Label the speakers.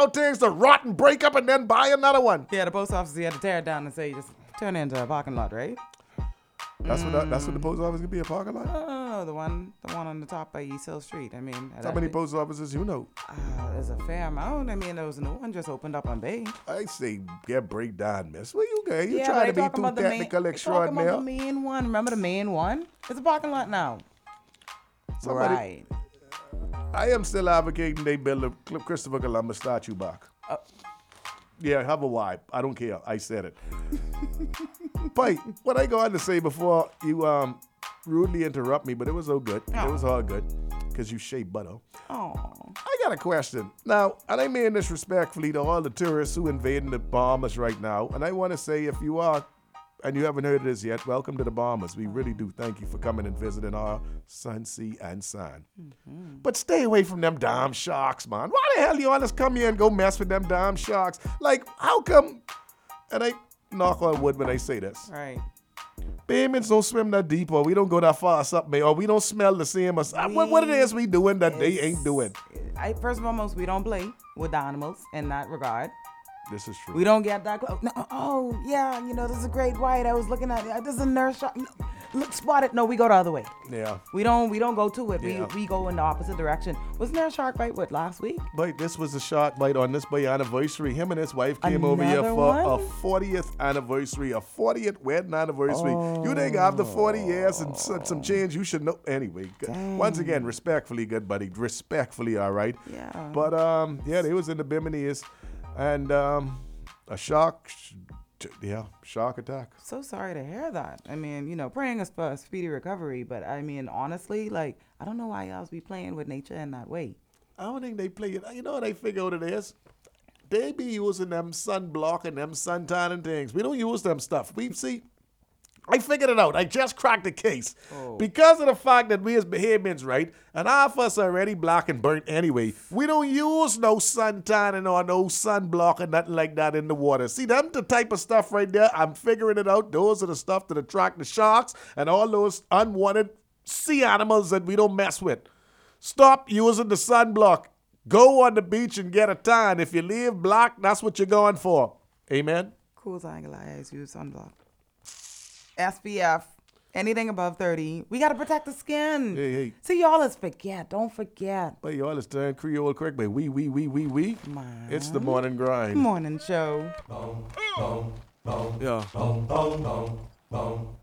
Speaker 1: allow things to rot and break up and then buy another one.
Speaker 2: Yeah, the post office, you had to tear it down and say, just turn it into a parking lot, right?
Speaker 1: That's what the post office could be, a parking lot?
Speaker 2: Oh, the one on the top by East Hill Street. I mean,
Speaker 1: How many post offices you know?
Speaker 2: There's a fair amount. I mean, there was a new one just opened up on Bay.
Speaker 1: I say, get break down, miss. Where you going? You
Speaker 2: Yeah,
Speaker 1: trying to
Speaker 2: they
Speaker 1: be
Speaker 2: talking
Speaker 1: too
Speaker 2: about the
Speaker 1: technical
Speaker 2: main,
Speaker 1: extraordinaire?
Speaker 2: Talking about the main one. Remember the main one? It's a parking lot now.
Speaker 1: Somebody-
Speaker 2: Right.
Speaker 1: I am still advocating they build a Christopher Columbus statue back. Yeah, have a vibe. I don't care. I said it. Pike, what I going to say before you rudely interrupt me, but it was all good. It was all good because you shaved butter.
Speaker 2: Oh.
Speaker 1: I got a question. Now, and I mean this respectfully to all the tourists who invading the Bahamas right now, and I want to say if you are, and you haven't heard of this yet, welcome to the Bahamas. We really do thank you for coming and visiting our sun, sea, and sun. But stay away from them damn sharks, man. Why the hell you want us come here and go mess with them damn sharks? Like, how come, and I knock on wood when I say this,
Speaker 2: Right.
Speaker 1: Baymans don't swim that deep, or we don't go that far up, or we don't smell the same as what it is we doing that they ain't doing.
Speaker 2: First and foremost, we don't play with the animals in that regard.
Speaker 1: This is true.
Speaker 2: We don't get that close. No, oh, yeah, this is a great white. I was looking at it. This is a nurse shark. No, look, spotted. No, we go the other way.
Speaker 1: Yeah.
Speaker 2: We don't go to it.
Speaker 1: Yeah.
Speaker 2: We go in the opposite direction. Wasn't there a shark bite, last week?
Speaker 1: But this was a shark bite on this boy anniversary. Him and his wife came over here
Speaker 2: Another
Speaker 1: for
Speaker 2: one?
Speaker 1: a 40th anniversary, a 40th wedding anniversary. You think after 40 years and some change, you should know. Anyway, once again, respectfully, good buddy. Respectfully, all right?
Speaker 2: Yeah.
Speaker 1: But, yeah, they was in the Bimini's. And a shark attack.
Speaker 2: So sorry to hear that. I mean, praying us for a speedy recovery, but I mean, honestly, like, I don't know why y'all be playing with nature in that way.
Speaker 1: I don't think they play it. You know what I figure out it is? They be using them sunblock and them suntan and things. We don't use them stuff. I figured it out. I just cracked the case. Because of the fact that we as Bahamians, right, and half of us are already black and burnt anyway, we don't use no suntan or no sunblock and nothing like that in the water. See, them the type of stuff right there, I'm figuring it out. Those are the stuff that attract the sharks and all those unwanted sea animals that we don't mess with. Stop using the sunblock. Go on the beach and get a tan. If you leave black, that's what you're going for. Amen?
Speaker 2: Cool angle eyes, use sunblock. SPF, anything above 30. We got to protect the skin.
Speaker 1: Hey.
Speaker 2: See, y'all is forget. Don't forget.
Speaker 1: But y'all is turn Creole correct, but we.
Speaker 2: Man.
Speaker 1: It's the morning grind.
Speaker 2: Morning show.
Speaker 1: Yeah.